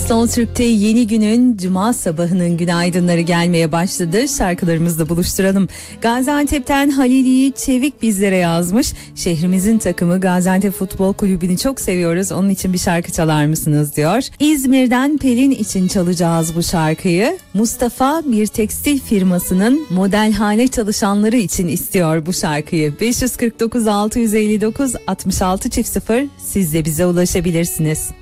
Slow Türk'te yeni günün cuma sabahının günaydınları gelmeye başladı. Şarkılarımızla buluşturalım. Gaziantep'ten Halil Yiğit Çevik bizlere yazmış. Şehrimizin takımı Gaziantep Futbol Kulübü'nü çok seviyoruz. Onun için bir şarkı çalar mısınız diyor. İzmir'den Pelin için çalacağız bu şarkıyı. Mustafa bir tekstil firmasının modelhane çalışanları için istiyor bu şarkıyı. 549 659 66 0 siz de bize ulaşabilirsiniz.